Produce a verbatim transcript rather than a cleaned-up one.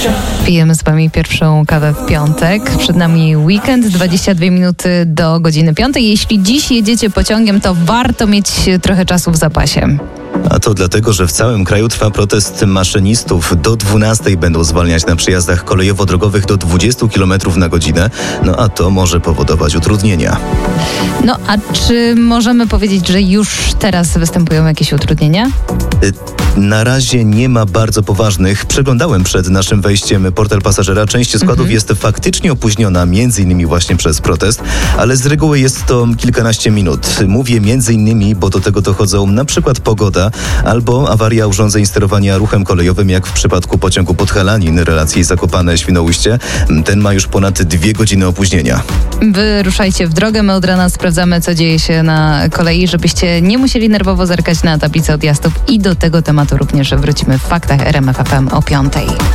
Pijemy z wami pierwszą kawę w piątek. Przed nami weekend, dwadzieścia dwie minuty do godziny piątej. Jeśli dziś jedziecie pociągiem, to warto mieć trochę czasu w zapasie. A to dlatego, że w całym kraju trwa protest maszynistów. Do dwunastej będą zwalniać na przejazdach kolejowo-drogowych do dwudziestu kilometrów na godzinę. No a to może powodować utrudnienia. No a czy możemy powiedzieć, że już teraz występują jakieś utrudnienia? Na razie nie ma bardzo poważnych. Przeglądałem przed naszym wejściem portal pasażera. Część składów mhm. jest faktycznie opóźniona, między innymi właśnie przez protest, ale z reguły jest to kilkanaście minut. Mówię między innymi, bo do tego dochodzą na przykład pogoda albo awaria urządzeń sterowania ruchem kolejowym, jak w przypadku pociągu Podhalanin relacji Zakopane-Świnoujście. Ten ma już ponad dwie godziny opóźnienia. Wy ruszajcie w drogę. My od rana sprawdzamy, co dzieje się na kolei, żebyście nie musieli nerwowo zerkać na tablicę odjazdów i do tego tematu również wrócimy w faktach R M F F M o piątej.